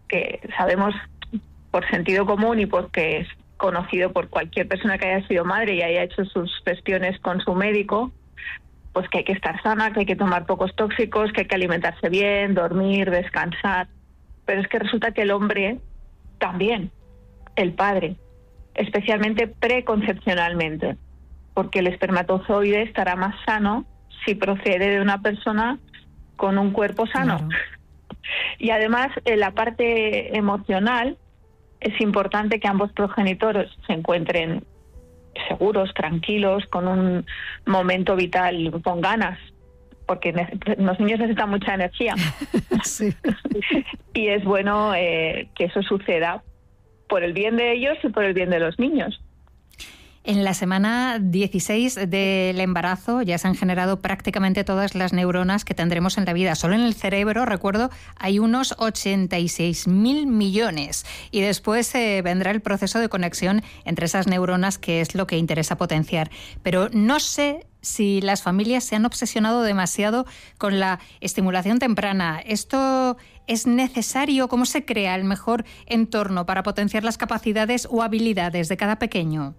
que sabemos por sentido común y porque es conocido por cualquier persona que haya sido madre y haya hecho sus gestiones con su médico, pues que hay que estar sana, que hay que tomar pocos tóxicos, que hay que alimentarse bien, dormir, descansar. Pero es que resulta que el hombre también, el padre, especialmente preconcepcionalmente, porque el espermatozoide estará más sano si procede de una persona con un cuerpo sano. Claro. Y además, en la parte emocional, es importante que ambos progenitores se encuentren seguros, tranquilos, con un momento vital, con ganas, porque los niños necesitan mucha energía. Sí. Y es bueno que eso suceda por el bien de ellos y por el bien de los niños. En la semana 16 del embarazo ya se han generado prácticamente todas las neuronas que tendremos en la vida. Solo en el cerebro, recuerdo, hay unos 86.000 millones. Y después vendrá el proceso de conexión entre esas neuronas, que es lo que interesa potenciar. Pero no sé si las familias se han obsesionado demasiado con la estimulación temprana. ¿Esto es necesario? ¿Cómo se crea el mejor entorno para potenciar las capacidades o habilidades de cada pequeño?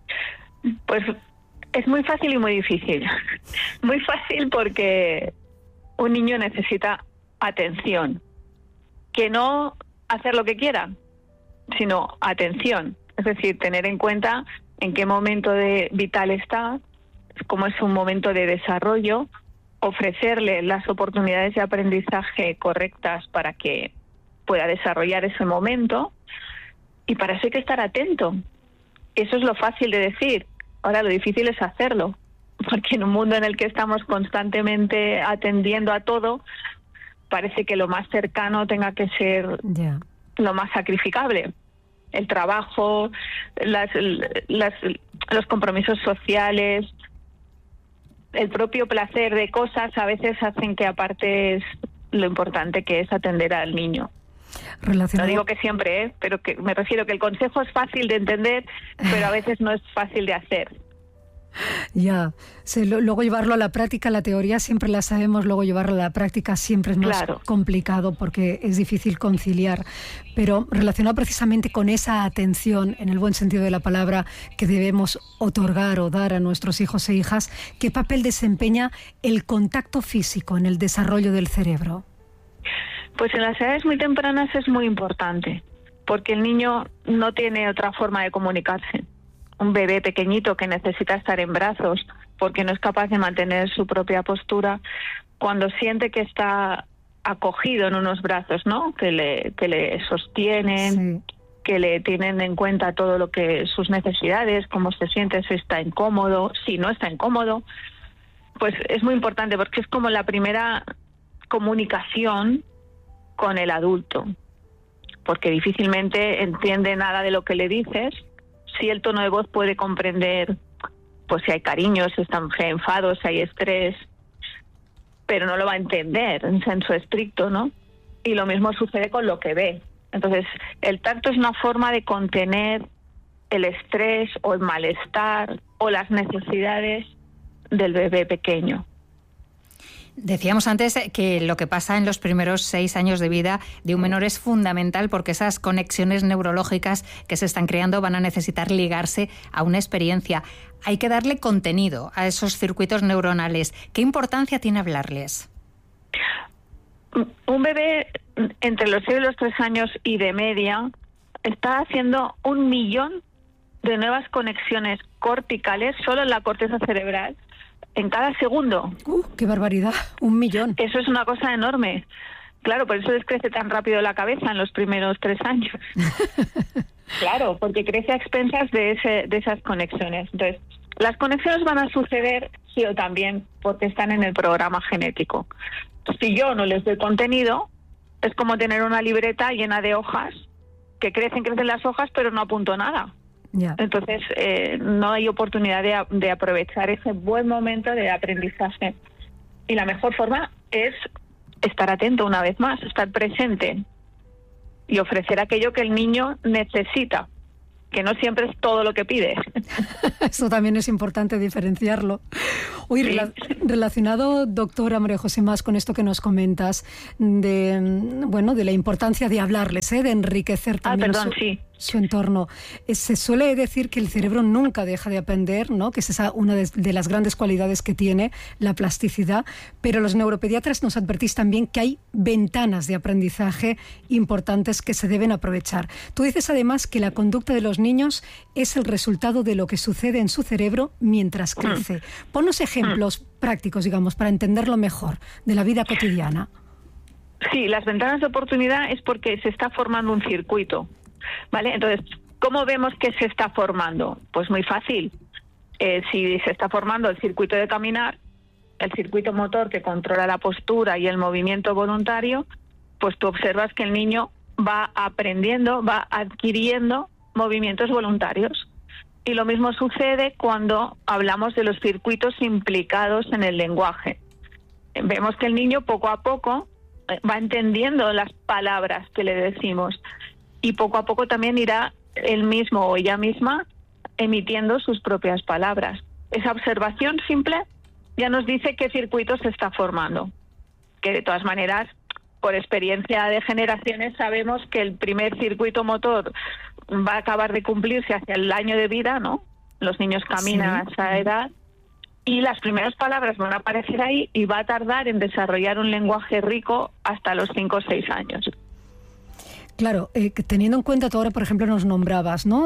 Pues es muy fácil y muy difícil. Muy fácil porque un niño necesita atención, que no hacer lo que quiera, sino atención. Es decir, tener en cuenta en qué momento vital está, cómo es un momento de desarrollo, ofrecerle las oportunidades de aprendizaje correctas para que pueda desarrollar ese momento, y para eso hay que estar atento. Eso es lo fácil de decir. Ahora lo difícil es hacerlo, porque en un mundo en el que estamos constantemente atendiendo a todo, parece que lo más cercano tenga que ser lo más sacrificable. El trabajo, los compromisos sociales, el propio placer de cosas a veces hacen que apartes lo importante que es atender al niño. No digo que siempre, pero que me refiero que el consejo es fácil de entender, pero a veces no es fácil de hacer. Ya, luego llevarlo a la práctica, la teoría siempre la sabemos, luego llevarlo a la práctica siempre es más complicado porque es difícil conciliar. Pero relacionado precisamente con esa atención, en el buen sentido de la palabra, que debemos otorgar o dar a nuestros hijos e hijas, ¿qué papel desempeña el contacto físico en el desarrollo del cerebro? Pues en las edades muy tempranas es muy importante, porque el niño no tiene otra forma de comunicarse. Un bebé pequeñito que necesita estar en brazos porque no es capaz de mantener su propia postura, cuando siente que está acogido en unos brazos, ¿no? Que le sostienen, que le tienen en cuenta todo lo que sus necesidades, cómo se siente, si está incómodo, si no está incómodo, pues es muy importante porque es como la primera comunicación con el adulto, porque difícilmente entiende nada de lo que le dices. Si el tono de voz puede comprender, pues si hay cariño, si hay enfado, si hay estrés, pero no lo va a entender en senso estricto, ¿no? Y lo mismo sucede con lo que ve. Entonces, el tacto es una forma de contener el estrés o el malestar o las necesidades del bebé pequeño. Decíamos antes que lo que pasa en los primeros 6 años de vida de un menor es fundamental porque esas conexiones neurológicas que se están creando van a necesitar ligarse a una experiencia. Hay que darle contenido a esos circuitos neuronales. ¿Qué importancia tiene hablarles? Un bebé entre los 0 y los 3 años y de media está haciendo 1 millón de nuevas conexiones corticales solo en la corteza cerebral en cada segundo. ¡Qué barbaridad! 1 millón. Eso es una cosa enorme. Claro, por eso les crece tan rápido la cabeza en los primeros 3 años. Claro, porque crece a expensas de esas conexiones. Entonces, las conexiones van a suceder sí o también porque están en el programa genético. Si yo no les doy contenido, es como tener una libreta llena de hojas, que crecen las hojas, pero no apunto nada. Entonces, no hay oportunidad de aprovechar ese buen momento de aprendizaje. Y la mejor forma es estar atento una vez más, estar presente y ofrecer aquello que el niño necesita. que no siempre es todo lo que pides. Eso también es importante diferenciarlo. Hoy, Sí. Relacionado, doctora María José Mas, con esto que nos comentas, de la importancia de hablarles, de enriquecer también su entorno. Se suele decir que el cerebro nunca deja de aprender, ¿no? Que es esa una de las grandes cualidades que tiene, la plasticidad, pero los neuropediatras nos advertís también que hay ventanas de aprendizaje importantes que se deben aprovechar. Tú dices además que la conducta de los niños es el resultado de lo que sucede en su cerebro mientras crece. Ponnos ejemplos prácticos, digamos, para entenderlo mejor, de la vida cotidiana. Sí, las ventanas de oportunidad es porque se está formando un circuito, ¿vale? Entonces, ¿cómo vemos que se está formando? Pues muy fácil. Si se está formando el circuito de caminar, el circuito motor que controla la postura y el movimiento voluntario, pues tú observas que el niño va aprendiendo, va adquiriendo movimientos voluntarios. Y lo mismo sucede cuando hablamos de los circuitos implicados en el lenguaje. Vemos que el niño poco a poco va entendiendo las palabras que le decimos y poco a poco también irá él mismo o ella misma emitiendo sus propias palabras. Esa observación simple ya nos dice qué circuito se está formando, que de todas maneras, por experiencia de generaciones, sabemos que el primer circuito motor va a acabar de cumplirse hacia el año de vida, ¿no? Los niños caminan a esa edad y las primeras palabras van a aparecer ahí y va a tardar en desarrollar un lenguaje rico hasta los 5 o 6 años. Claro, teniendo en cuenta, tú ahora, por ejemplo, nos nombrabas, ¿no?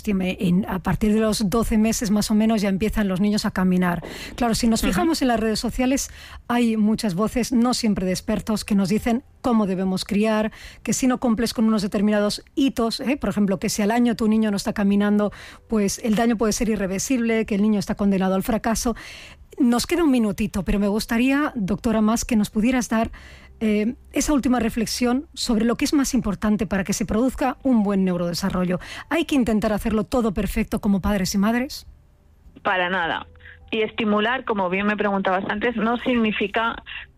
A partir de los 12 meses más o menos ya empiezan los niños a caminar. Claro, si nos fijamos en las redes sociales, hay muchas voces, no siempre de expertos, que nos dicen cómo debemos criar, que si no cumples con unos determinados hitos, por ejemplo, que si al año tu niño no está caminando, pues el daño puede ser irreversible, que el niño está condenado al fracaso. Nos queda un minutito, pero me gustaría, doctora Mas, que nos pudieras dar esa última reflexión sobre lo que es más importante para que se produzca un buen neurodesarrollo. ¿Hay que intentar hacerlo todo perfecto como padres y madres? Para nada. Y estimular, como bien me preguntabas antes, no significa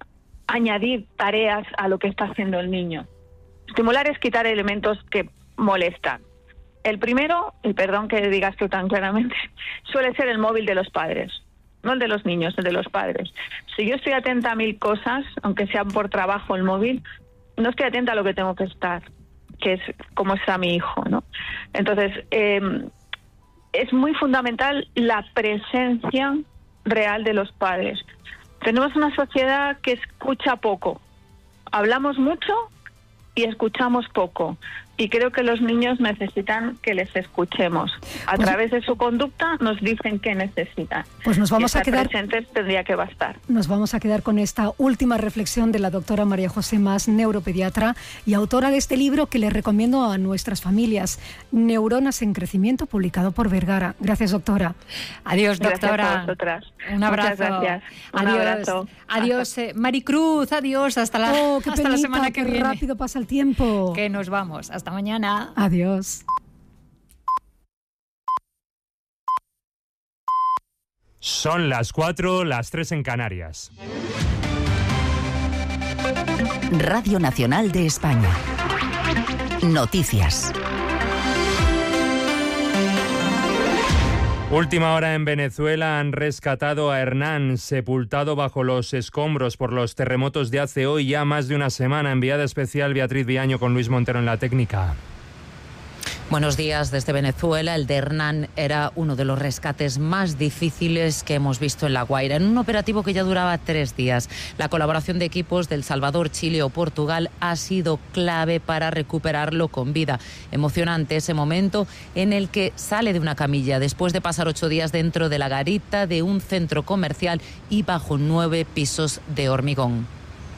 añadir tareas a lo que está haciendo el niño. Estimular es quitar elementos que molestan. El primero, y perdón que digas tú tan claramente, suele ser el móvil de los padres. No el de los niños, el de los padres. Si yo estoy atenta a 1000 cosas, aunque sean por trabajo el móvil, no estoy atenta a lo que tengo que estar, que es cómo está mi hijo, ¿no? Entonces, es muy fundamental la presencia real de los padres. Tenemos una sociedad que escucha poco. Hablamos mucho y escuchamos poco. Y creo que los niños necesitan que les escuchemos. A través de su conducta nos dicen qué necesitan. Pues nos vamos a quedar presentes, tendría que bastar. Nos vamos a quedar con esta última reflexión de la doctora María José Mas, neuropediatra y autora de este libro que les recomiendo a nuestras familias, Neuronas en Crecimiento, publicado por Vergara. Gracias, doctora. Adiós, doctora. Gracias a vosotras. Un abrazo. Muchas gracias. Adiós. Un abrazo. Adiós, Maricruz. Adiós. Hasta la semana que viene. Qué rápido pasa el tiempo. Que nos vamos. Hasta mañana. Adiós. Son las 4, las 3 en Canarias. Radio Nacional de España. Noticias. Última hora en Venezuela, han rescatado a Hernán, sepultado bajo los escombros por los terremotos de hace hoy ya más de una semana. Enviada especial Beatriz Viaño con Luis Montero en la técnica. Buenos días desde Venezuela. El de Hernán era uno de los rescates más difíciles que hemos visto en La Guaira, en un operativo que ya duraba 3 días. La colaboración de equipos de El Salvador, Chile o Portugal ha sido clave para recuperarlo con vida. Emocionante ese momento en el que sale de una camilla después de pasar 8 días dentro de la garita de un centro comercial y bajo 9 pisos de hormigón.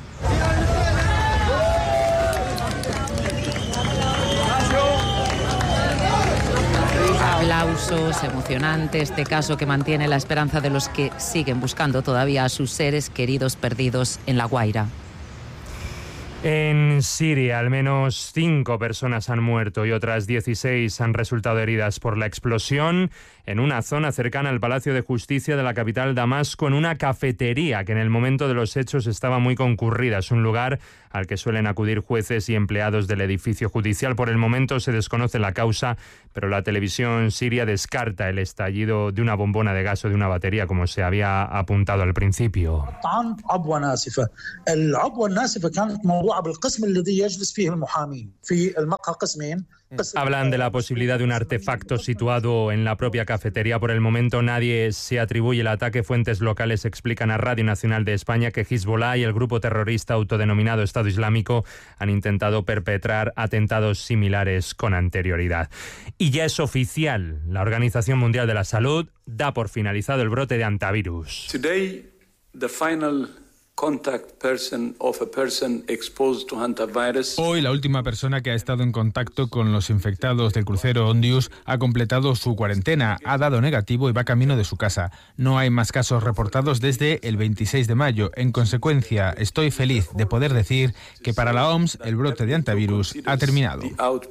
Aplausos, emocionante este caso que mantiene la esperanza de los que siguen buscando todavía a sus seres queridos perdidos en La Guaira. En Siria, al menos 5 personas han muerto y otras 16 han resultado heridas por la explosión en una zona cercana al Palacio de Justicia de la capital Damasco, en una cafetería que en el momento de los hechos estaba muy concurrida. Es un lugar al que suelen acudir jueces y empleados del edificio judicial. Por el momento se desconoce la causa, pero la televisión siria descarta el estallido de una bombona de gas o de una batería, como se había apuntado al principio. Hablan de la posibilidad de un artefacto situado en la propia cafetería. Por el momento nadie se atribuye el ataque. Fuentes locales explican a Radio Nacional de España que Hezbollah y el grupo terrorista autodenominado Estado Islámico han intentado perpetrar atentados similares con anterioridad. Y ya es oficial, la Organización Mundial de la Salud da por finalizado el brote de hantavirus. Today, the final contact person of a person exposed to hantavirus. Hoy la última persona que ha estado en contacto con los infectados del crucero Ondius ha completado su cuarentena, ha dado negativo y va camino de su casa. No hay más casos reportados desde el 26 de mayo. En consecuencia, estoy feliz de poder decir que para la OMS el brote de hantavirus ha terminado.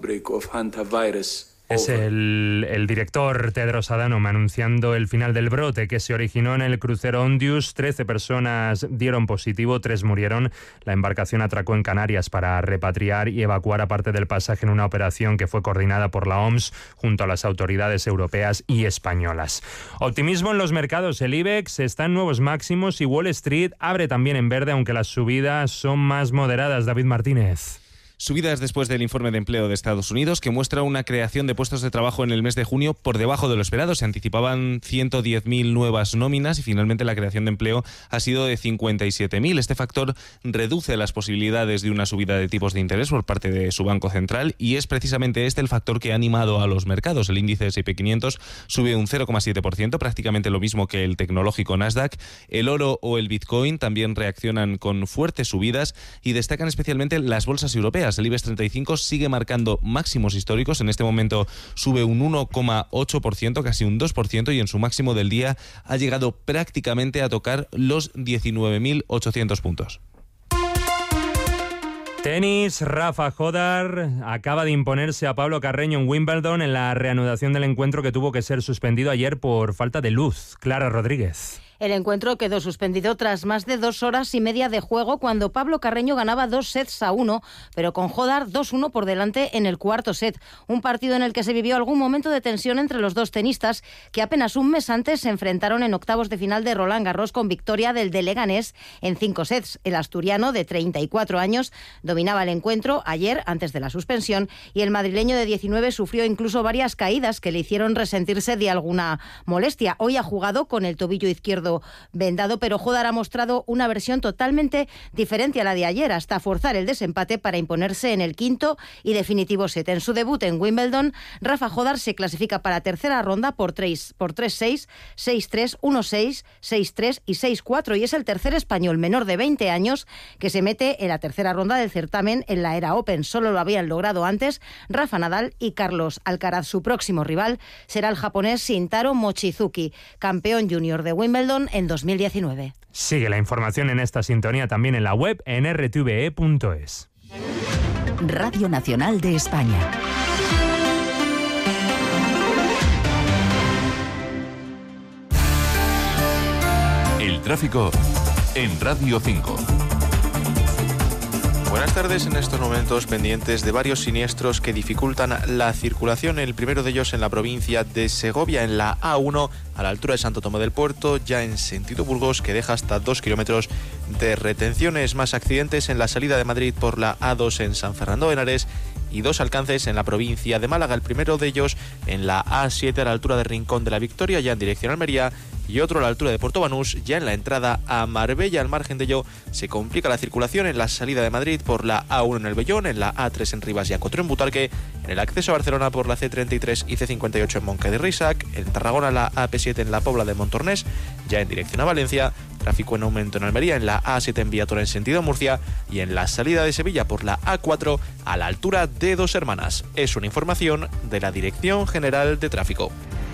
Es el director Tedros Adhanom anunciando el final del brote que se originó en el crucero Ondius. 13 personas dieron positivo, 3 murieron. La embarcación atracó en Canarias para repatriar y evacuar a parte del pasaje en una operación que fue coordinada por la OMS junto a las autoridades europeas y españolas. Optimismo en los mercados. El IBEX está en nuevos máximos y Wall Street abre también en verde, aunque las subidas son más moderadas. David Martínez. Subidas después del informe de empleo de Estados Unidos, que muestra una creación de puestos de trabajo en el mes de junio por debajo de lo esperado. Se anticipaban 110.000 nuevas nóminas y finalmente la creación de empleo ha sido de 57.000. Este factor reduce las posibilidades de una subida de tipos de interés por parte de su Banco Central y es precisamente este el factor que ha animado a los mercados. El índice S&P 500 sube un 0,7%, prácticamente lo mismo que el tecnológico Nasdaq. El oro o el Bitcoin también reaccionan con fuertes subidas y destacan especialmente las bolsas europeas. El IBEX 35 sigue marcando máximos históricos. En este momento sube un 1,8%, casi un 2%, y en su máximo del día ha llegado prácticamente a tocar los 19.800 puntos. Tenis, Rafa Jodar acaba de imponerse a Pablo Carreño en Wimbledon en la reanudación del encuentro que tuvo que ser suspendido ayer por falta de luz. Clara Rodríguez. El encuentro quedó suspendido tras más de 2 horas y media de juego cuando Pablo Carreño ganaba 2-1, pero con Jodar 2-1 por delante en el cuarto set. Un partido en el que se vivió algún momento de tensión entre los dos tenistas que apenas un mes antes se enfrentaron en octavos de final de Roland Garros con victoria del de Leganés en 5 sets. El asturiano de 34 años dominaba el encuentro ayer antes de la suspensión y el madrileño de 19 sufrió incluso varias caídas que le hicieron resentirse de alguna molestia. Hoy ha jugado con el tobillo izquierdo vendado, pero Jodar ha mostrado una versión totalmente diferente a la de ayer, hasta forzar el desempate para imponerse en el quinto y definitivo set. En su debut en Wimbledon, Rafa Jodar se clasifica para tercera ronda por 3-6, 6-3, 1-6, 6-3 y 6-4, y es el tercer español menor de 20 años que se mete en la tercera ronda del certamen en la era Open. Solo lo habían logrado antes Rafa Nadal y Carlos Alcaraz. Su próximo rival será el japonés Shintaro Mochizuki, campeón junior de Wimbledon en 2019. Sigue la información en esta sintonía también en la web en rtve.es. Radio Nacional de España. El tráfico en Radio 5. Buenas tardes. En estos momentos pendientes de varios siniestros que dificultan la circulación. El primero de ellos en la provincia de Segovia, en la A1, a la altura de Santo Tomé del Puerto, ya en sentido Burgos, que deja hasta 2 kilómetros de retenciones. Más accidentes en la salida de Madrid por la A2 en San Fernando de Henares y 2 alcances en la provincia de Málaga. El primero de ellos en la A7 a la altura de Rincón de la Victoria, ya en dirección a Almería, y otro a la altura de Puerto Banús, ya en la entrada a Marbella. Al margen de ello, se complica la circulación en la salida de Madrid por la A1 en el Bellón, en la A3 en Rivas y A4 en Butarque, en el acceso a Barcelona por la C33 y C58 en Monca de Risac, en Tarragona la AP7 en la Pobla de Montornés, ya en dirección a Valencia, tráfico en aumento en Almería, en la A7 en Viatora en sentido Murcia y en la salida de Sevilla por la A4 a la altura de Dos Hermanas. Es una información de la Dirección General de Tráfico.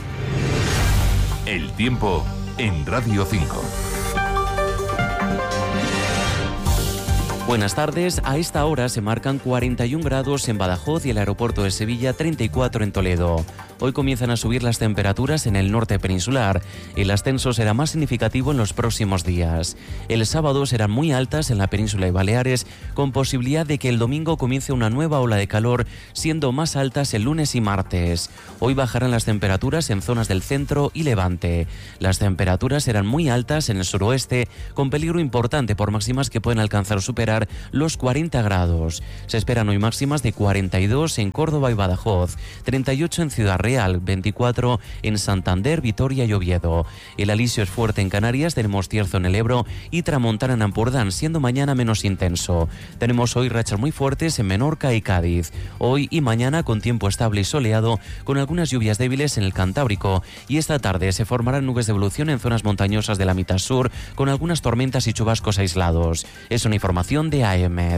El tiempo en Radio 5. Buenas tardes. A esta hora se marcan 41 grados en Badajoz y el aeropuerto de Sevilla, 34 en Toledo. Hoy comienzan a subir las temperaturas en el norte peninsular. El ascenso será más significativo en los próximos días. El sábado serán muy altas en la península y Baleares, con posibilidad de que el domingo comience una nueva ola de calor, siendo más altas el lunes y martes. Hoy bajarán las temperaturas en zonas del centro y levante. Las temperaturas serán muy altas en el suroeste, con peligro importante por máximas que pueden alcanzar o superar los 40 grados. Se esperan hoy máximas de 42 en Córdoba y Badajoz, 38 en Ciudad Real, 24 en Santander, Vitoria y Oviedo. El alisio es fuerte en Canarias, tenemos cierzo en el Ebro y tramontana en Ampurdán, siendo mañana menos intenso. Tenemos hoy rachas muy fuertes en Menorca y Cádiz. Hoy y mañana con tiempo estable y soleado, con algunas lluvias débiles en el Cantábrico, y esta tarde se formarán nubes de evolución en zonas montañosas de la mitad sur, con algunas tormentas y chubascos aislados. Es una información de AEMET.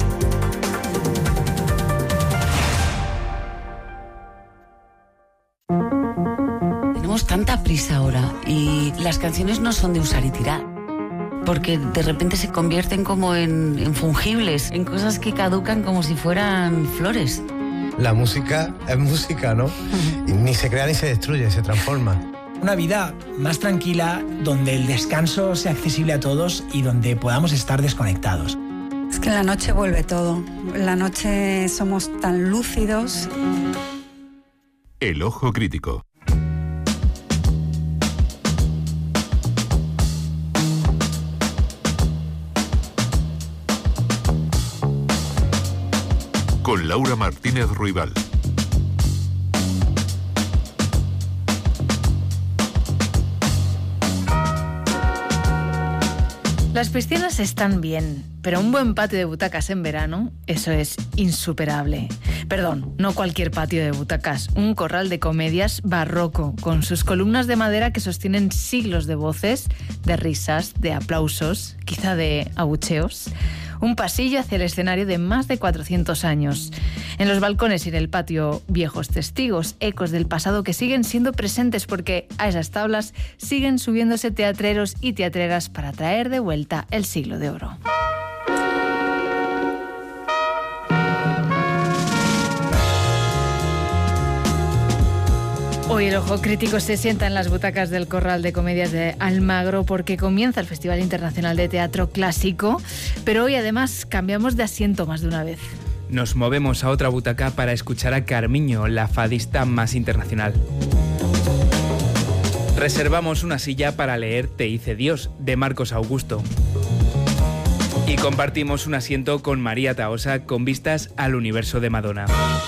Tenemos tanta prisa ahora y las canciones no son de usar y tirar, porque de repente se convierten como en fungibles, en cosas que caducan como si fueran flores. La música es música, ¿no? Y ni se crea ni se destruye, se transforma. Una vida más tranquila, donde el descanso sea accesible a todos y donde podamos estar desconectados. Es que en la noche vuelve todo. En la noche somos tan lúcidos. El ojo crítico. Con Laura Martínez Ruibal. Las piscinas están bien, pero un buen patio de butacas en verano, eso es insuperable. Perdón, no cualquier patio de butacas, un corral de comedias barroco, con sus columnas de madera que sostienen siglos de voces, de risas, de aplausos, quizá de abucheos. Un pasillo hacia el escenario de más de 400 años. En los balcones y en el patio, viejos testigos, ecos del pasado que siguen siendo presentes porque a esas tablas siguen subiéndose teatreros y teatreras para traer de vuelta el siglo de oro. Hoy el ojo crítico se sienta en las butacas del Corral de Comedias de Almagro porque comienza el Festival Internacional de Teatro Clásico, pero hoy además cambiamos de asiento más de una vez. Nos movemos a otra butaca para escuchar a Carmiño, la fadista más internacional. Reservamos una silla para leer Te hice Dios, de Marcos Augusto. Y compartimos un asiento con María Tahosa con vistas al universo de Madonna.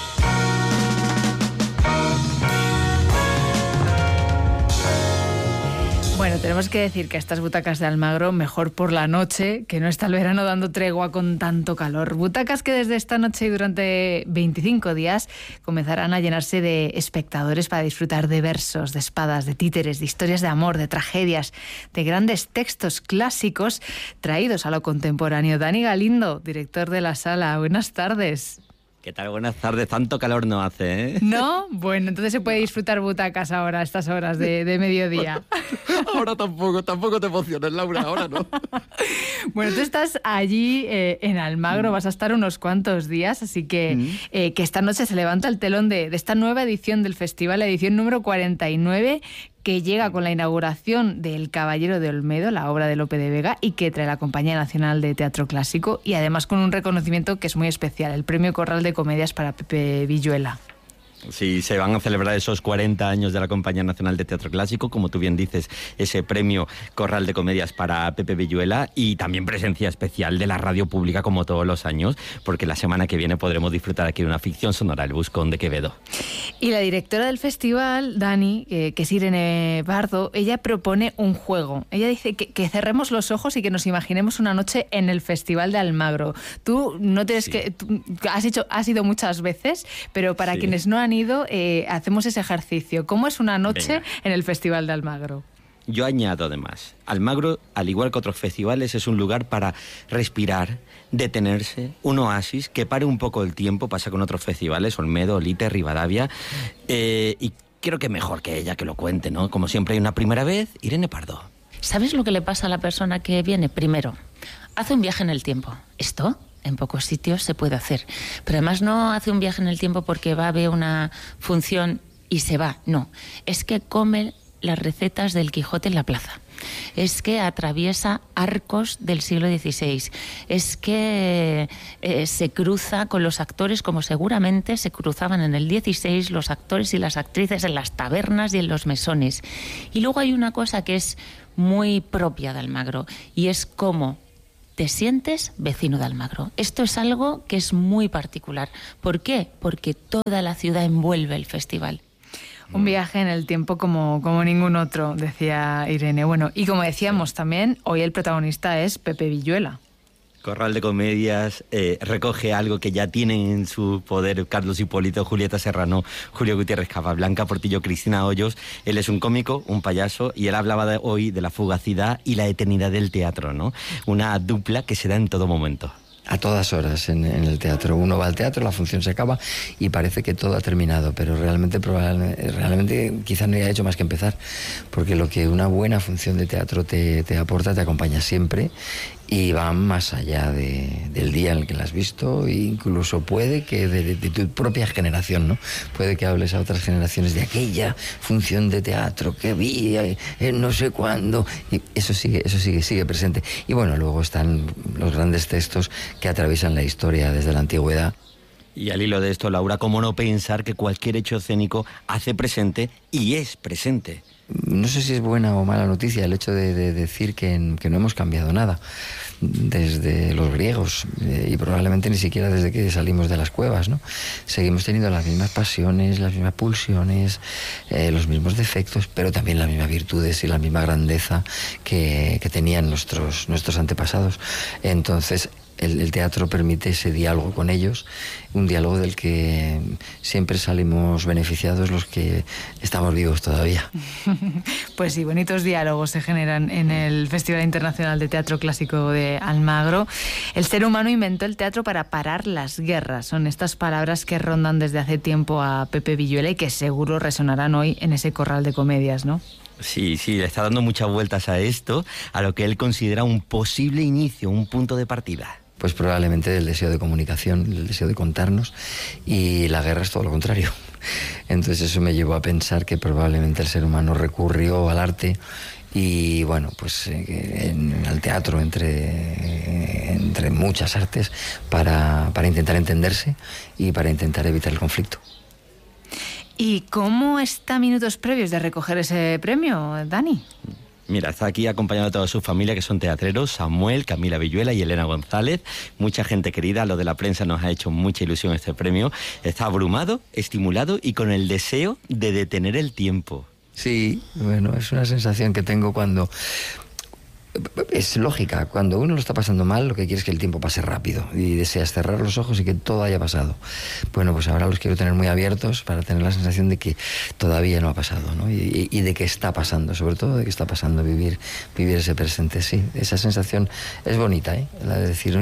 Bueno, tenemos que decir que estas butacas de Almagro mejor por la noche, que no está el verano dando tregua con tanto calor. Butacas que desde esta noche y durante 25 días comenzarán a llenarse de espectadores para disfrutar de versos, de espadas, de títeres, de historias de amor, de tragedias, de grandes textos clásicos traídos a lo contemporáneo. Dani Galindo, director de la sala, buenas tardes. ¿Qué tal? Buenas tardes. Tanto calor no hace, ¿eh? ¿No? Bueno, entonces se puede disfrutar butacas ahora, a estas horas de mediodía. Ahora tampoco te emociones, Laura, ahora no. Bueno, tú estás allí en Almagro, vas a estar unos cuantos días, así que esta noche se levanta el telón de esta nueva edición del festival, la edición número 49, que llega con la inauguración del Caballero de Olmedo, la obra de Lope de Vega, y que trae la Compañía Nacional de Teatro Clásico, y además con un reconocimiento que es muy especial, el Premio Corral de Comedias para Pepe Villuela. Sí, se van a celebrar esos 40 años de la Compañía Nacional de Teatro Clásico, como tú bien dices, ese premio Corral de Comedias para Pepe Villuela, y también presencia especial de la radio pública como todos los años, porque la semana que viene podremos disfrutar aquí de una ficción sonora, El Buscón de Quevedo. Y la directora del festival, Dani, que es Irene Bardo, ella propone un juego. Ella dice que cerremos los ojos y que nos imaginemos una noche en el Festival de Almagro. Tú no tienes has ido muchas veces, pero para quienes no han ido, hacemos ese ejercicio. ¿Cómo es una noche en el Festival de Almagro? Yo añado además, Almagro, al igual que otros festivales, es un lugar para respirar, detenerse, un oasis, que pare un poco el tiempo, pasa con otros festivales, Olmedo, Olite, Rivadavia, y creo que mejor que ella que lo cuente, ¿no? Como siempre hay una primera vez, Irene Pardo. ¿Sabes lo que le pasa a la persona que viene? Primero, hace un viaje en el tiempo. Esto en pocos sitios se puede hacer. Pero además no hace un viaje en el tiempo porque va a ver una función y se va. No, es que come las recetas del Quijote en la plaza. Es que atraviesa arcos del siglo XVI. Es que se cruza con los actores como seguramente se cruzaban en el XVI los actores y las actrices en las tabernas y en los mesones. Y luego hay una cosa que es muy propia de Almagro y es cómo te sientes vecino de Almagro. Esto es algo que es muy particular. ¿Por qué? Porque toda la ciudad envuelve el festival. Un viaje en el tiempo como ningún otro, decía Irene. Bueno, y como decíamos también, hoy el protagonista es Pepe Villuela. Corral de Comedias recoge algo que ya tienen en su poder Carlos Hipólito, Julieta Serrano, Julio Gutiérrez Capablanca, Portillo, Cristina Hoyos. Él es un cómico, un payaso, y él hablaba hoy de la fugacidad y la eternidad del teatro, ¿no? Una dupla que se da en todo momento. A todas horas en el teatro. Uno va al teatro, la función se acaba y parece que todo ha terminado, pero realmente quizás no haya hecho más que empezar, porque lo que una buena función de teatro te aporta, te acompaña siempre y va más allá del día en el que la has visto, e incluso puede que de tu propia generación, ¿no? Puede que hables a otras generaciones de aquella función de teatro que vi no sé cuándo, y eso sigue presente. Y bueno, luego están los grandes textos que atraviesan la historia desde la antigüedad. Y al hilo de esto, Laura, ¿cómo no pensar que cualquier hecho escénico hace presente y es presente? No sé si es buena o mala noticia el hecho de decir que no hemos cambiado nada desde los griegos y probablemente ni siquiera desde que salimos de las cuevas, ¿no? Seguimos teniendo las mismas pasiones, las mismas pulsiones, los mismos defectos, pero también las mismas virtudes y la misma grandeza que tenían nuestros antepasados. Entonces, el teatro permite ese diálogo con ellos, un diálogo del que siempre salimos beneficiados los que estamos vivos todavía. Pues sí, bonitos diálogos se generan en el Festival Internacional de Teatro Clásico de Almagro. El ser humano inventó el teatro para parar las guerras. Son estas palabras que rondan desde hace tiempo a Pepe Villuela y que seguro resonarán hoy en ese corral de comedias, ¿no? Sí, le está dando muchas vueltas a esto, a lo que él considera un posible inicio, un punto de partida. Pues probablemente del deseo de comunicación, del deseo de contarnos, y la guerra es todo lo contrario. Entonces eso me llevó a pensar que probablemente el ser humano recurrió al arte y bueno, pues al teatro entre muchas artes para intentar entenderse y para intentar evitar el conflicto. ¿Y cómo está minutos previos de recoger ese premio, Dani? Mira, está aquí acompañado de toda su familia, que son teatreros, Samuel, Camila Villuela y Elena González. Mucha gente querida, lo de la prensa nos ha hecho mucha ilusión este premio. Está abrumado, estimulado y con el deseo de detener el tiempo. Sí, bueno, es una sensación que tengo cuando... Es lógica, cuando uno lo está pasando mal, lo que quiere es que el tiempo pase rápido y deseas cerrar los ojos y que todo haya pasado. Bueno, pues ahora los quiero tener muy abiertos para tener la sensación de que todavía no ha pasado, ¿no? Y de que está pasando, sobre todo de que está pasando, vivir ese presente, sí. Esa sensación es bonita, la de decir,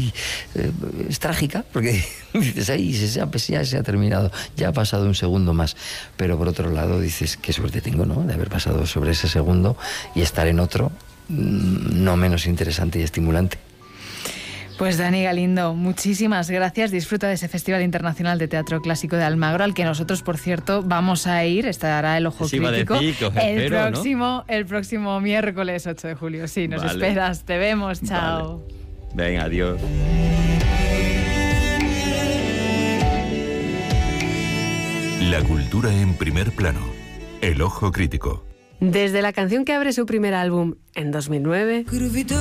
es trágica, porque dices, ya se ha terminado, ya ha pasado un segundo más. Pero por otro lado dices, qué suerte tengo, ¿no? De haber pasado sobre ese segundo y estar en otro no menos interesante y estimulante. Pues Dani Galindo, muchísimas gracias. Disfruta de ese Festival Internacional de Teatro Clásico de Almagro, al que nosotros, por cierto, vamos a ir. Estará el Ojo Crítico el próximo miércoles 8 de julio. Sí, nos esperas. Te vemos. Chao. Vale. Venga, adiós. La cultura en primer plano. El Ojo Crítico. Desde la canción que abre su primer álbum en 2009...